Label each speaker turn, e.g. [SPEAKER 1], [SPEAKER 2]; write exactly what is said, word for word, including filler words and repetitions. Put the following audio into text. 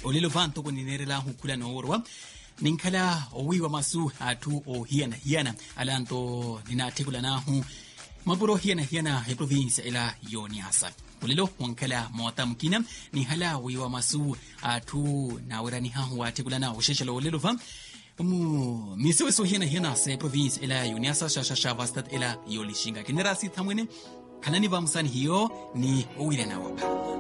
[SPEAKER 1] olelo vanto kuninerela hukula no orwa ninkala owiwa masu atu o hiana hiana alanto ninatekula na hu maburo hiana hiana he province ila Yoniasa olelo wankala motamkina ni hala wiwa masu atu na werani hahu atekula na osheshelo olelo va mu misewe so hiana hiana se province ila Yoniasa shashasha vastat ila yolishinga kinerasi thamwene kanani vamsani hiyo ni owile na wapa